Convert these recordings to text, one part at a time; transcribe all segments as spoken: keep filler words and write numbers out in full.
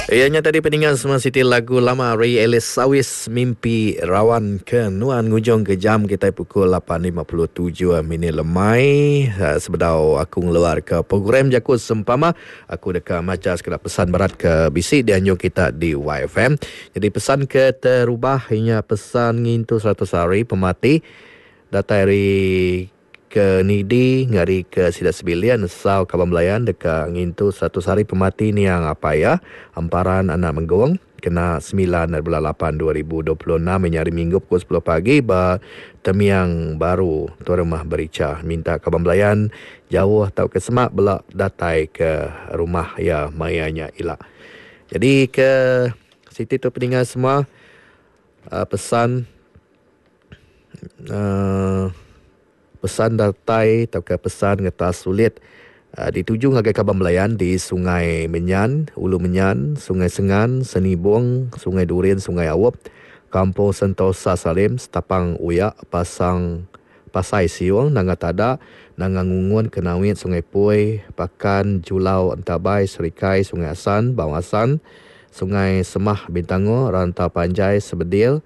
Ianya tadi pendengar semua Siti lagu lama Ray Ellis Sawis Mimpi Rawan ke Nuan ngujung ke jam kita pukul lapan lima puluh tujuh minit lemai. Ha, sebedau aku ngeluar ke program Jakut Sempama, aku dekat macam sekedar pesan berat ke bisik dan jom kita di Y F M. Jadi pesan ke terubah hanya pesan ngintu seratus hari pemati data dari ke Nidi ngari ke Sidat Sebilian Sau Kaban Belayan dekat ngintu seratus hari pemati ni yang apa ya hamparan anak menggowong kena sembilan bulan lapan dua ribu dua puluh enam menyari minggu pukul sepuluh pagi ba temiang baru tuan rumah berica minta Kaban Belayan jauh atau ke semak belak datai ke rumah ya mayanya ilak. Jadi ke Siti tu pendengar semua uh, pesan uh, pesan datai atau ke pesan ngetas sulit uh, dituju ngagai Kaban Belayan di Sungai Menyan, Ulu Menyan, Sungai Sengan, Senibung, Sungai Durin, Sungai Awop, Kampung Sentosa Salim, Setapang Uyak, Pasang Pasai Siung, Nangatada, Nangangungun, Kenawit, Sungai Pui, Pakan, Julau, Entabai, Serikai, Sungai Asan, Bawang Asan, Sungai Semah, Bintango, Rantau Panjai, Sebedil,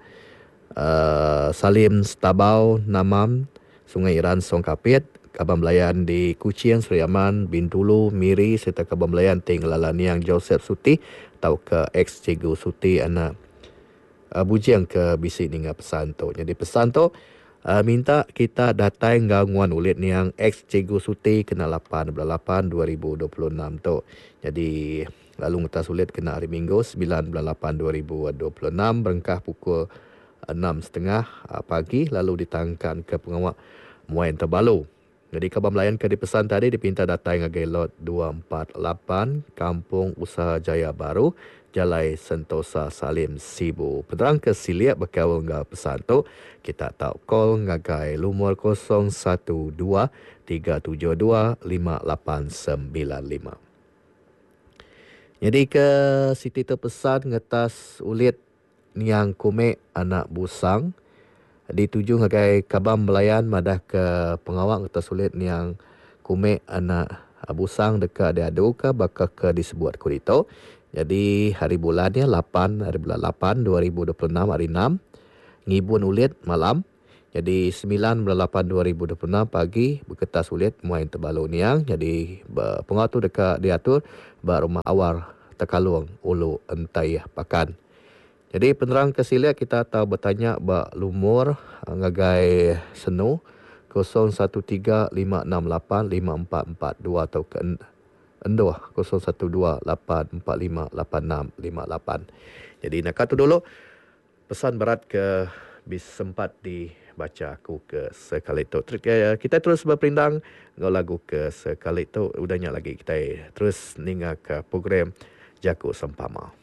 uh, Salim, Setabau, Namam, Sungai Iran, Songkapit, Kaban Belayan di Kuching, Seri Aman, Bintulu, Miri, serta Kaban Belayan Ting Lalaniang Joseph Suti, atau ke ex Cikgu Suti anak uh, bujiang ke bisik dengan pesan tu. Jadi pesan tu uh, minta kita datang gangguan ulit ni yang ex Cikgu Suti kena lapan bulan lapan dua ribu dua puluh enam tu. Jadi lalu ngetas ulit kena hari Minggu sembilan bulan lapan dua ribu dua puluh enam berengkah pukul enam tiga puluh pagi lalu ditangkan ke pengawal Muain Terbalu. Jadi Kaban Belayan ke dipesan tadi dipinta datang ngagai lot dua empat lapan Kampung Usaha Jaya Baru, Jalai Sentosa Salim Sibu. Penerang ke siliap berkawal ngah pesan tu, kita tahu call ngagai lumur kosong satu dua tiga tujuh dua lima lapan sembilan lima. Jadi ke Siti tu pesan ngetas ulit niang kumek anak busang dituju ngagai Kaban Belayan madah ke pengawal ngetas ulit niang kumek anak busang dekat dia adu ke bakal ke disebut kurito. Jadi hari bulannya lapan hari bulan lapan dua ribu dua puluh enam hari enam ngibun ulit malam. Jadi sembilan bulan lapan dua ribu dua puluh enam pagi berketas ulit Muain Terbalu niang. Jadi pengawal tu dekat diatur ba rumah awal Tekalung Ulu Entayah Pakan. Jadi penerang kesilia kita tahu bertanya ba lumur ngagai senu kosong satu tiga lima enam lapan lima empat empat dua atau ke endoh kosong satu dua lapan empat lima lapan enam lima lapan. Jadi nak kata dulu pesan berat ke bis sempat dibaca aku ke sekali tu. Kita terus berperindang ngau lagu ke sekali tu udahnya lagi kita terus ninga ke program Jakut Sempama.